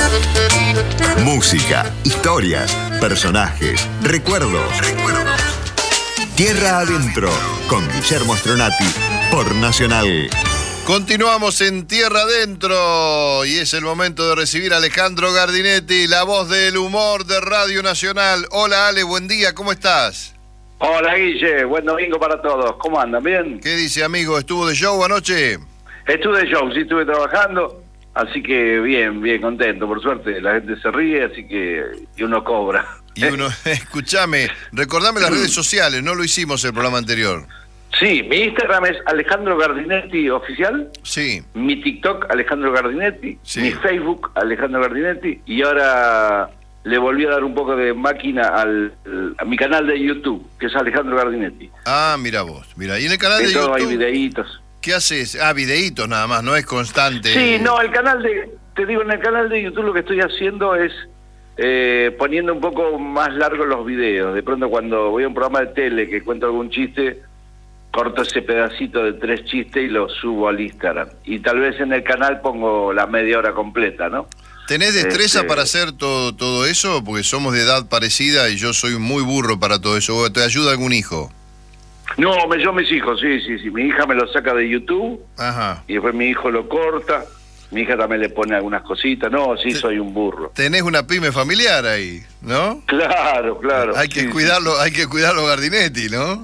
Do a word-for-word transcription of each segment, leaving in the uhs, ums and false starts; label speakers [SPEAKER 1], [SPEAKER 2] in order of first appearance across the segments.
[SPEAKER 1] Música, historias, personajes, recuerdos. Recuerdos. Tierra Adentro, con Guillermo Stronati, por Nacional.
[SPEAKER 2] Continuamos en Tierra Adentro y es el momento de recibir a Alejandro Gardinetti, la voz del humor de Radio Nacional. Hola Ale, buen día, ¿cómo estás?
[SPEAKER 3] Hola Guille, buen domingo para todos. ¿Cómo andan? ¿Bien?
[SPEAKER 2] ¿Qué dice, amigo? ¿Estuvo de show anoche?
[SPEAKER 3] Estuve de show, sí, estuve trabajando, así que bien, bien contento. Por suerte la gente se ríe, así que y uno cobra.
[SPEAKER 2] Y uno, escúchame, recordame las redes sociales, no lo hicimos el programa anterior.
[SPEAKER 3] Sí, mi Instagram es Alejandro Gardinetti Oficial.
[SPEAKER 2] Sí.
[SPEAKER 3] Mi TikTok, Alejandro Gardinetti.
[SPEAKER 2] Sí.
[SPEAKER 3] Mi Facebook, Alejandro Gardinetti. Y ahora le volví a dar un poco de máquina al, a mi canal de YouTube, que es Alejandro Gardinetti.
[SPEAKER 2] Ah, mira vos, mira. Y en el canal de,
[SPEAKER 3] de todo
[SPEAKER 2] YouTube,
[SPEAKER 3] hay videitos.
[SPEAKER 2] ¿qué haces? Ah, videitos nada más, no es constante.
[SPEAKER 3] Sí, no, el canal de, te digo, en el canal de YouTube lo que estoy haciendo es eh, poniendo un poco más largos los videos. De pronto cuando voy a un programa de tele que cuento algún chiste, corto ese pedacito de tres chistes y lo subo al Instagram. Y tal vez en el canal pongo la media hora completa, ¿no?
[SPEAKER 2] ¿Tenés destreza
[SPEAKER 3] este...
[SPEAKER 2] para hacer todo, todo eso? Porque somos de edad parecida y yo soy muy burro para todo eso. ¿Te ayuda algún hijo?
[SPEAKER 3] No, me, yo mis hijos, sí, sí, sí. Mi hija me lo saca de YouTube.
[SPEAKER 2] Ajá.
[SPEAKER 3] Y después mi hijo lo corta. Mi hija también le pone algunas cositas. No, sí, soy un burro.
[SPEAKER 2] Tenés una pyme familiar ahí, ¿no?
[SPEAKER 3] Claro, claro.
[SPEAKER 2] Hay que
[SPEAKER 3] sí,
[SPEAKER 2] cuidarlo,
[SPEAKER 3] sí.
[SPEAKER 2] hay que cuidarlo Gardinetti, ¿no?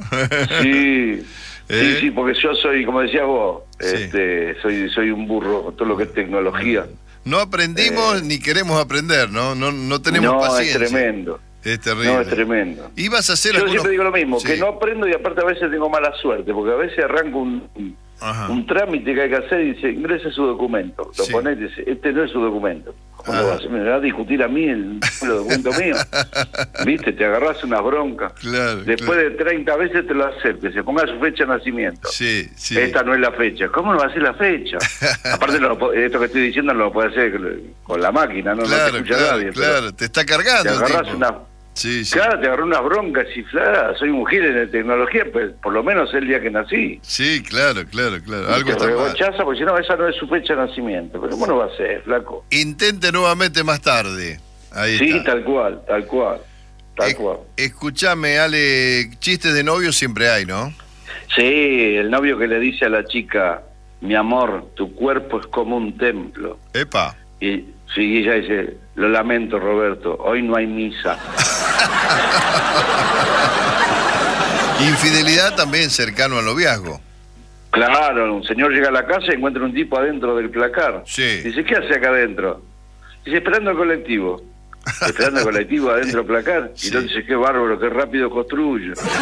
[SPEAKER 3] Sí.
[SPEAKER 2] ¿Eh?
[SPEAKER 3] Sí, sí, porque yo soy, como decías vos,
[SPEAKER 2] Sí.
[SPEAKER 3] este, soy soy un burro con todo lo que es tecnología.
[SPEAKER 2] No aprendimos
[SPEAKER 3] Eh,
[SPEAKER 2] ni queremos aprender, ¿no? No, no tenemos
[SPEAKER 3] no,
[SPEAKER 2] paciencia.
[SPEAKER 3] es tremendo.
[SPEAKER 2] Es terrible.
[SPEAKER 3] No, es tremendo.
[SPEAKER 2] ¿Ibas a hacer
[SPEAKER 3] Yo
[SPEAKER 2] algunos...
[SPEAKER 3] siempre digo lo mismo,
[SPEAKER 2] Sí.
[SPEAKER 3] que no aprendo y aparte a veces tengo mala suerte, porque a veces arranco un,
[SPEAKER 2] Ajá.
[SPEAKER 3] un trámite que hay que hacer y dice, ingrese su documento. Lo
[SPEAKER 2] Sí.
[SPEAKER 3] ponés y dice, este no es su documento. ¿Cómo
[SPEAKER 2] Ajá.
[SPEAKER 3] lo vas a, me va a discutir a mí el, el documento mío? ¿Viste? Te agarrás una bronca.
[SPEAKER 2] Claro,
[SPEAKER 3] Después
[SPEAKER 2] claro.
[SPEAKER 3] de treinta veces te lo acepte, se ponga su fecha de nacimiento.
[SPEAKER 2] Sí, sí.
[SPEAKER 3] Esta no es la fecha. ¿Cómo no va a ser la fecha? Aparte, no lo po- esto que estoy diciendo no lo puede hacer con la máquina, no,
[SPEAKER 2] Claro,
[SPEAKER 3] no te escucha
[SPEAKER 2] claro,
[SPEAKER 3] nadie.
[SPEAKER 2] claro. Te está cargando
[SPEAKER 3] Te
[SPEAKER 2] el
[SPEAKER 3] agarrás
[SPEAKER 2] tipo.
[SPEAKER 3] una...
[SPEAKER 2] Sí, sí.
[SPEAKER 3] Claro, te agarró unas broncas chifladas. Soy un gil en la tecnología, pues por lo menos el día que nací.
[SPEAKER 2] Sí, claro, claro, claro.
[SPEAKER 3] Y
[SPEAKER 2] Algo
[SPEAKER 3] te
[SPEAKER 2] está mal.
[SPEAKER 3] regochaza, porque si no, esa no es su fecha de nacimiento. Pero ¿cómo no va a ser, flaco?
[SPEAKER 2] Intente nuevamente más tarde. Ahí
[SPEAKER 3] Sí,
[SPEAKER 2] está.
[SPEAKER 3] tal cual, tal cual, tal
[SPEAKER 2] Es-
[SPEAKER 3] cual.
[SPEAKER 2] Escuchame, Ale, chistes de novio siempre hay, ¿no?
[SPEAKER 3] Sí, el novio que le dice a la chica, mi amor, tu cuerpo es como un templo.
[SPEAKER 2] Epa.
[SPEAKER 3] Y sí, ella dice, lo lamento, Roberto, hoy no hay misa.
[SPEAKER 2] Infidelidad también cercano al noviazgo.
[SPEAKER 3] Claro, un señor llega a la casa y encuentra un tipo adentro del placar.
[SPEAKER 2] Sí.
[SPEAKER 3] Dice, ¿qué hace acá adentro? Dice, esperando el colectivo. Esperando el colectivo adentro del placar.
[SPEAKER 2] Sí.
[SPEAKER 3] Y entonces dice, qué bárbaro, qué rápido construyo.
[SPEAKER 2] Se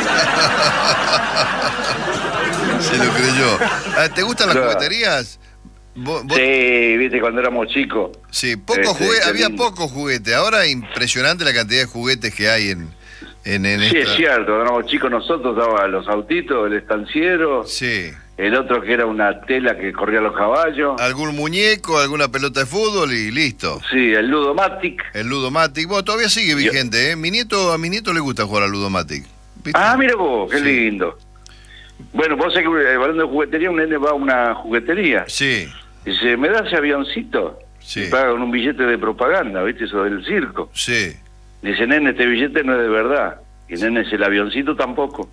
[SPEAKER 2] lo creyó. Ah, ¿te gustan las
[SPEAKER 3] Claro.
[SPEAKER 2] jugueterías? ¿Vos- vos-
[SPEAKER 3] Sí, viste, cuando éramos chicos.
[SPEAKER 2] Sí, pocos
[SPEAKER 3] Este,
[SPEAKER 2] juguetes,
[SPEAKER 3] qué
[SPEAKER 2] había
[SPEAKER 3] lindo.
[SPEAKER 2] pocos juguetes. Ahora impresionante la cantidad de juguetes que hay en, en, en
[SPEAKER 3] Sí,
[SPEAKER 2] esta...
[SPEAKER 3] es cierto, cuando éramos chicos nosotros dábamos los autitos, el estanciero,
[SPEAKER 2] Sí.
[SPEAKER 3] el otro que era una tela que corría los caballos.
[SPEAKER 2] Algún muñeco, alguna pelota de fútbol y listo.
[SPEAKER 3] Sí, el Ludomatic.
[SPEAKER 2] El Ludomatic. Bueno, todavía sigue vigente, ¿eh? Mi nieto, a mi nieto le gusta jugar al Ludomatic. ¿Viste?
[SPEAKER 3] Ah, mira vos, qué
[SPEAKER 2] Sí.
[SPEAKER 3] lindo. Bueno, vos sabés que hablando de juguetería, un nene va a una juguetería.
[SPEAKER 2] Sí,
[SPEAKER 3] Dice, ¿me das ese avioncito?
[SPEAKER 2] Sí.
[SPEAKER 3] Y paga con un billete de propaganda, ¿viste? Eso del circo.
[SPEAKER 2] sí.
[SPEAKER 3] Dice, nene, este billete no es de verdad. Y nene, es el avioncito tampoco.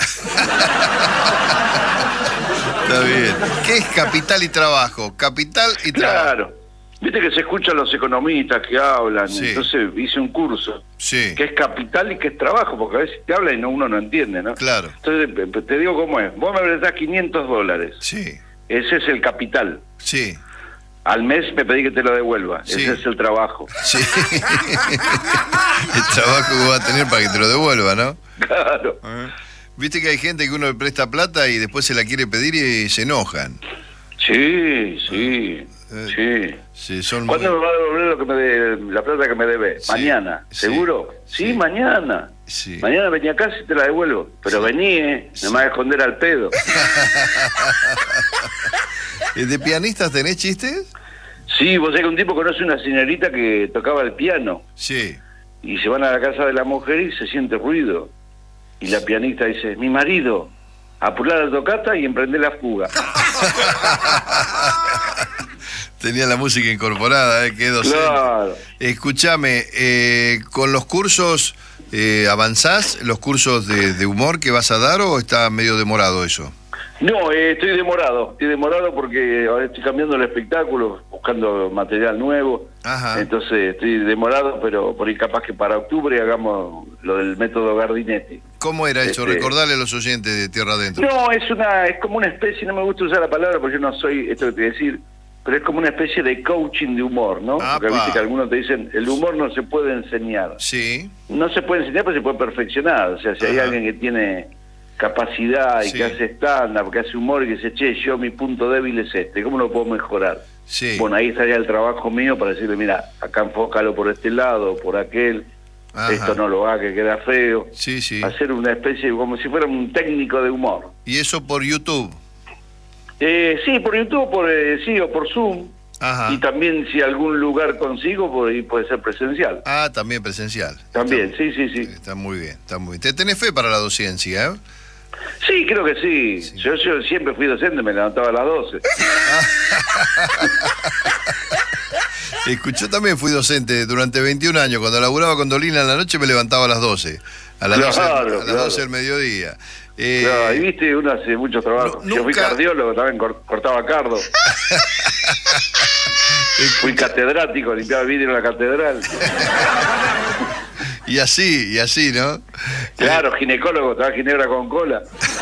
[SPEAKER 2] Está bien. ¿Qué es capital y trabajo? Capital y trabajo.
[SPEAKER 3] Claro. Viste que se escuchan los economistas que hablan.
[SPEAKER 2] Sí.
[SPEAKER 3] Entonces hice un curso.
[SPEAKER 2] Sí,
[SPEAKER 3] Que es capital y que es trabajo, porque a veces te habla y no, uno no entiende, ¿no?
[SPEAKER 2] claro.
[SPEAKER 3] Entonces, te- te digo cómo es. Vos me prestás quinientos dólares.
[SPEAKER 2] Sí,
[SPEAKER 3] Ese es el capital.
[SPEAKER 2] sí,
[SPEAKER 3] Al mes me pedí que te lo devuelva.
[SPEAKER 2] Sí.
[SPEAKER 3] Ese es el trabajo.
[SPEAKER 2] sí. El trabajo que va a tener para que te lo devuelva, ¿no?
[SPEAKER 3] Claro.
[SPEAKER 2] Viste que hay gente que uno le presta plata y después se la quiere pedir y se enojan.
[SPEAKER 3] Sí, sí,
[SPEAKER 2] Eh,
[SPEAKER 3] sí.
[SPEAKER 2] Sí, son muy...
[SPEAKER 3] ¿Cuándo me va a devolver lo que me de, la plata que me debe?
[SPEAKER 2] Sí,
[SPEAKER 3] Mañana,
[SPEAKER 2] sí,
[SPEAKER 3] ¿seguro? Sí,
[SPEAKER 2] sí.
[SPEAKER 3] mañana.
[SPEAKER 2] Sí.
[SPEAKER 3] Mañana venía acá y te la devuelvo. Pero
[SPEAKER 2] Sí.
[SPEAKER 3] vení, ¿eh?
[SPEAKER 2] Sí.
[SPEAKER 3] No me vas a esconder al pedo.
[SPEAKER 2] ¿De pianistas tenés chistes?
[SPEAKER 3] Sí, vos sabés que un tipo conoce una señorita que tocaba el piano.
[SPEAKER 2] Sí.
[SPEAKER 3] Y se van a la casa de la mujer y se siente ruido. Y la pianista dice, mi marido, apurar la tocata y emprender la fuga.
[SPEAKER 2] Tenía la música incorporada, ¿eh? Qué docente.
[SPEAKER 3] Claro.
[SPEAKER 2] Escúchame, eh, ¿con los cursos eh, avanzás, los cursos de, de humor que vas a dar o está medio demorado eso?
[SPEAKER 3] No, eh, estoy demorado, estoy demorado porque ahora estoy cambiando el espectáculo, buscando material nuevo.
[SPEAKER 2] Ajá.
[SPEAKER 3] Entonces estoy demorado, pero por ahí capaz que para octubre hagamos lo del método Gardinetti.
[SPEAKER 2] ¿Cómo era eso?
[SPEAKER 3] Este...
[SPEAKER 2] Recordarle a los oyentes de Tierra Adentro.
[SPEAKER 3] No, es una, es como una especie, no me gusta usar la palabra porque yo no soy, esto que te voy a decir, pero es como una especie de coaching de humor, ¿no?
[SPEAKER 2] Apa.
[SPEAKER 3] Porque viste que algunos te dicen, el humor no se puede enseñar.
[SPEAKER 2] Sí.
[SPEAKER 3] No se puede enseñar, pero se puede perfeccionar. O sea, si
[SPEAKER 2] Ajá.
[SPEAKER 3] hay alguien que tiene capacidad y
[SPEAKER 2] Sí.
[SPEAKER 3] que hace stand-up, que hace humor y que dice, che, yo mi punto débil es este, ¿cómo lo puedo mejorar?
[SPEAKER 2] Sí.
[SPEAKER 3] Bueno, ahí estaría el trabajo mío para decirle, mira, acá enfócalo por este lado, por aquel,
[SPEAKER 2] Ajá.
[SPEAKER 3] esto no lo haga, que queda feo.
[SPEAKER 2] Sí, sí.
[SPEAKER 3] Hacer una especie, como si fuera un técnico de humor.
[SPEAKER 2] ¿Y eso por YouTube?
[SPEAKER 3] Eh, sí, por YouTube, por eh, sí, o por Zoom.
[SPEAKER 2] Ajá.
[SPEAKER 3] Y también si algún lugar consigo, por ahí puede ser presencial.
[SPEAKER 2] Ah, también presencial.
[SPEAKER 3] También,
[SPEAKER 2] Está,
[SPEAKER 3] sí, sí, sí.
[SPEAKER 2] está muy bien, está muy bien. ¿Te tenés fe para la docencia, eh?
[SPEAKER 3] Sí, creo que sí.
[SPEAKER 2] Sí.
[SPEAKER 3] Yo, yo siempre fui docente, me levantaba a las doce.
[SPEAKER 2] Escuchó, también fui docente durante veintiún años. Cuando laburaba con Dolina en la noche me levantaba a las doce. A las,
[SPEAKER 3] Claro,
[SPEAKER 2] doce, a las
[SPEAKER 3] claro.
[SPEAKER 2] doce del mediodía. Eh,
[SPEAKER 3] Claro, y viste, uno hace mucho trabajo.
[SPEAKER 2] nu-
[SPEAKER 3] Yo fui
[SPEAKER 2] nunca-
[SPEAKER 3] cardiólogo, también cor- cortaba cardo. Fui catedrático, limpiaba vidrio en la catedral.
[SPEAKER 2] Y así, y así, ¿no?
[SPEAKER 3] Claro, ginecólogo, estaba ginebra con cola.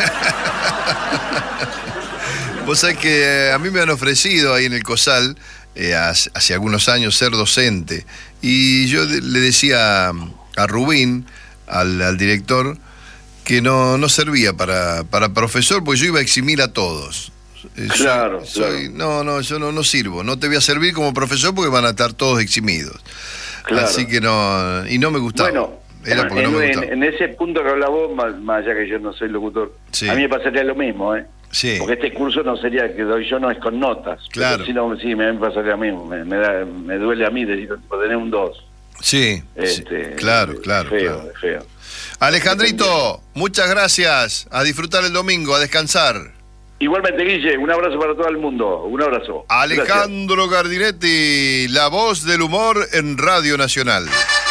[SPEAKER 2] Vos sabés que eh, a mí me han ofrecido ahí en el COSAL, eh, hace, hace algunos años, ser docente. Y yo de- le decía a Rubín, al, al director, que no, no servía para, para profesor, porque yo iba a eximir a todos. Eh, soy-
[SPEAKER 3] Claro,
[SPEAKER 2] soy-
[SPEAKER 3] claro.
[SPEAKER 2] No, no, yo no, no sirvo. No te voy a servir como profesor porque van a estar todos eximidos.
[SPEAKER 3] Claro.
[SPEAKER 2] Así que no, y no me gustaba.
[SPEAKER 3] Bueno,
[SPEAKER 2] Era porque
[SPEAKER 3] en,
[SPEAKER 2] no me
[SPEAKER 3] en-
[SPEAKER 2] gustaba.
[SPEAKER 3] en ese punto que habla vos, más, más allá que yo no soy locutor,
[SPEAKER 2] Sí.
[SPEAKER 3] a mí me pasaría lo mismo, ¿eh?
[SPEAKER 2] Sí.
[SPEAKER 3] Porque este curso no sería que doy yo, no es con notas.
[SPEAKER 2] Claro.
[SPEAKER 3] Pero si no, sí, me pasaría lo mismo. Me, me, da, me duele a mí decir, tipo, tener un dos.
[SPEAKER 2] Sí, sí,
[SPEAKER 3] Este,
[SPEAKER 2] claro, claro.
[SPEAKER 3] Feo,
[SPEAKER 2] claro.
[SPEAKER 3] feo.
[SPEAKER 2] Alejandrito, muchas gracias. A disfrutar el domingo, a descansar.
[SPEAKER 3] Igualmente, Guille, un abrazo para todo el mundo. Un abrazo. Gracias.
[SPEAKER 2] Alejandro Gardinetti, la voz del humor en Radio Nacional.